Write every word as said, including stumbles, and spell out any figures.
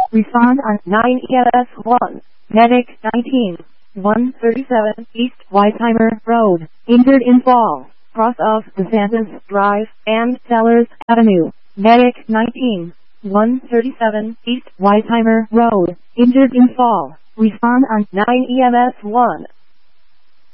Respond on nine E M S one. Medic nineteen. one thirty-seven East Weisheimer Road. Injured in fall. Cross of DeSantis Drive and Sellers Avenue. Medic nineteen. one thirty-seven East Weisheimer Road. Injured in fall. Respond on nine E M S one.